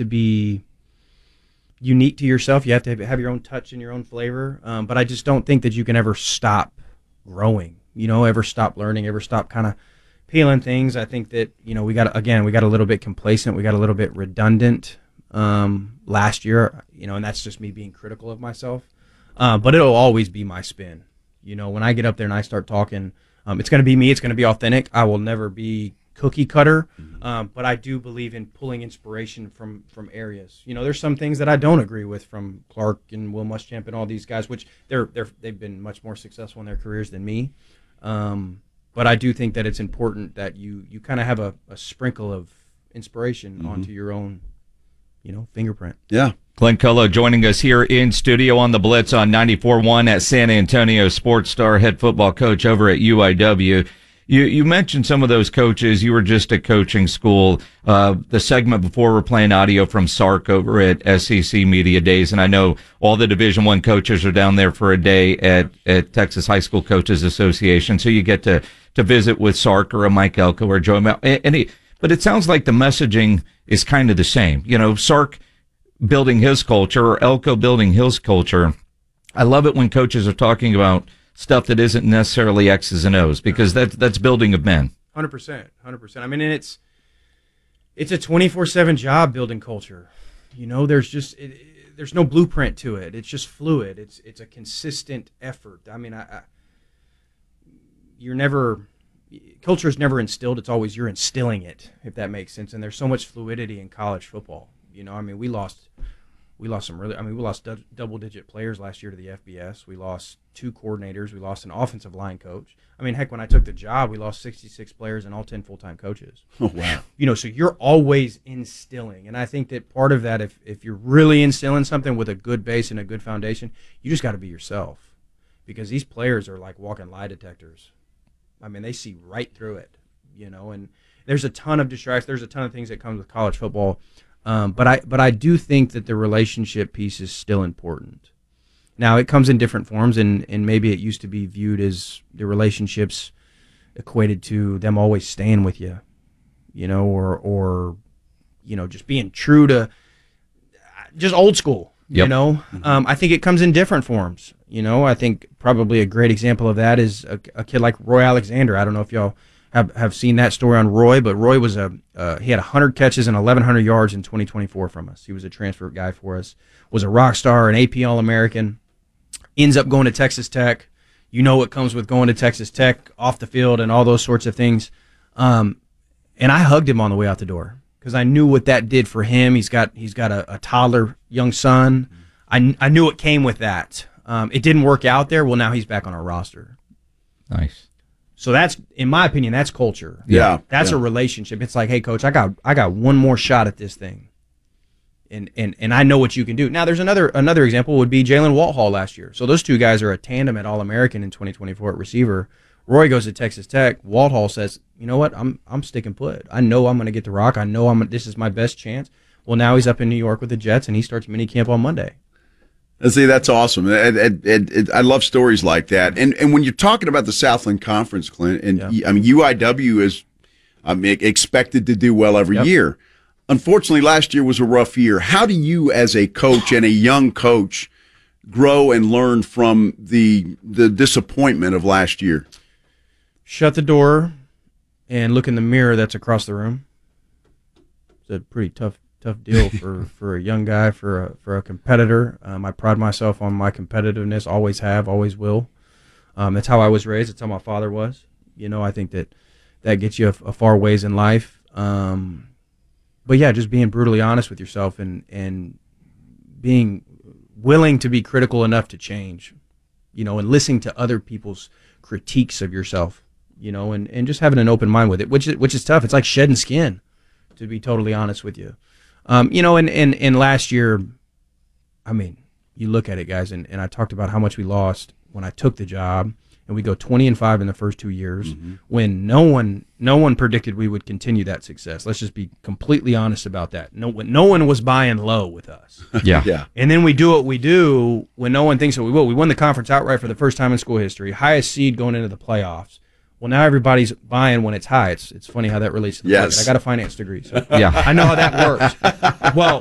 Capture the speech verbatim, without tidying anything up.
to be unique to yourself. You have to have your own touch and your own flavor. Um, but I just don't think that you can ever stop growing, you know, ever stop learning, ever stop kind of peeling things. I think that, you know, we got, again, we got a little bit complacent. We got a little bit redundant um, last year, you know, and that's just me being critical of myself. Uh, but it'll always be my spin. You know, when I get up there and I start talking, um, it's going to be me. It's going to be authentic. I will never be cookie cutter. Um, but I do believe in pulling inspiration from, from areas. You know, there's some things that I don't agree with from Clark and Will Muschamp and all these guys, which they're, they're, they've been much more successful in their careers than me. Um, but I do think that it's important that you, you kind of have a, a sprinkle of inspiration mm-hmm. onto your own, you know, fingerprint. Yeah. Glenn Colo joining us here in studio on the Blitz on ninety-four point one at San Antonio, sports star, head football coach over at U I W. You you mentioned some of those coaches. You were just at coaching school. Uh, the segment before, we're playing audio from Sark over at S E C Media Days, and I know all the Division One coaches are down there for a day at at Texas High School Coaches Association. So you get to to visit with Sark or a Mike Elko or Joe Mel. And he, but it sounds like the messaging is kind of the same. You know, Sark building his culture or Elko building his culture. I love it when coaches are talking about stuff that isn't necessarily X's and O's, because that's that's building of men. one hundred percent, one hundred percent. I mean, and it's it's a twenty-four seven job building culture. You know, there's just it, it, there's no blueprint to it. It's just fluid. It's it's a consistent effort. I mean, I, I you're never culture is never instilled. It's always you're instilling it, if that makes sense. And there's so much fluidity in college football. You know, I mean, we lost we lost some really. I mean, we lost du- double digit players last year to the F B S. We lost two coordinators. We lost an offensive line coach. I mean, heck, when I took the job, we lost sixty-six players and all ten full time coaches. Oh wow! You know, so you're always instilling, and I think that part of that, if if you're really instilling something with a good base and a good foundation, you just got to be yourself, because these players are like walking lie detectors. I mean, they see right through it. You know, and there's a ton of distractions. There's a ton of things that comes with college football. Um, but I but I do think that the relationship piece is still important. Now, it comes in different forms, and, and maybe it used to be viewed as the relationships equated to them always staying with you, you know, or, or you know, just being true to just old school, yep. you know. Mm-hmm. Um, I think it comes in different forms, you know. I think probably a great example of that is a, a kid like Roy Alexander. I don't know if y'all have, have seen that story on Roy, but Roy was a uh, he had one hundred catches and eleven hundred yards in twenty twenty-four from us. He was a transfer guy for us, was a rock star, an A P All-American, ends up going to Texas Tech. You know what comes with going to Texas Tech, off the field and all those sorts of things. Um, and I hugged him on the way out the door because I knew what that did for him. He's got he's got a, a toddler young son. I, I knew it came with that. Um, it didn't work out there. Well, now he's back on our roster. Nice. So that's, in my opinion, that's culture. Yeah, that's yeah. a relationship. It's like, hey, coach, I got I got one more shot at this thing, and and and I know what you can do. Now, there's another another example would be Jalen Walthall last year. So those two guys are a tandem at All-American in twenty twenty-four at receiver. Roy goes to Texas Tech. Walthall says, you know what, I'm I'm sticking put. I know I'm going to get the rock. I know I'm this is my best chance. Well, now he's up in New York with the Jets, and he starts minicamp on Monday. And see, that's awesome. It, it, it, it, I love stories like that. And and when you're talking about the Southland Conference, Clint, and yeah. I mean U I W is I mean, expected to do well every yep. year. Unfortunately, last year was a rough year. How do you, as a coach and a young coach, grow and learn from the the disappointment of last year? Shut the door and look in the mirror that's across the room. It's a pretty tough tough deal for, for a young guy, for a for a competitor. Um, I pride myself on my competitiveness, always have, always will. Um, that's how I was raised. That's how my father was. You know, I think that that gets you a, a far ways in life. Um, but yeah, just being brutally honest with yourself and and being willing to be critical enough to change, you know, and listening to other people's critiques of yourself, you know, and, and just having an open mind with it, which is, which is tough. It's like shedding skin, to be totally honest with you. Um, you know, and, and, and last year, I mean, you look at it, guys, and, and I talked about how much we lost when I took the job, and we go twenty and five in the first two years mm-hmm. when no one no one predicted we would continue that success. Let's just be completely honest about that. No, no one was buying low with us. Yeah. yeah. And then we do what we do when no one thinks that we will. We won the conference outright for the first time in school history, highest seed going into the playoffs. Well, now everybody's buying when it's high. It's it's funny how that relates to the yes. market. I got a finance degree, so yeah, I know how that works. Well,